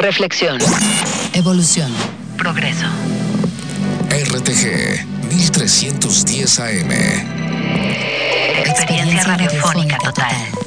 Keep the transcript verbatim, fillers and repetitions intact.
Reflexión. Evolución. Progreso. R T G mil trescientos diez A M. Experiencia radiofónica total.